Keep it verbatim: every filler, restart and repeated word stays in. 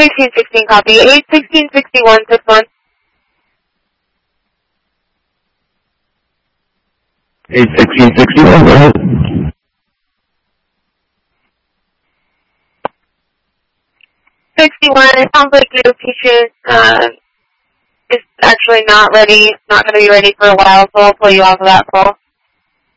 sixteen sixteen copy. eight sixteen sixty-one, six one. eight sixteen sixty-one, go ahead. sixty-one, it sounds like your patient uh, is actually not ready, not going to be ready for a while, so I'll pull you off of that call.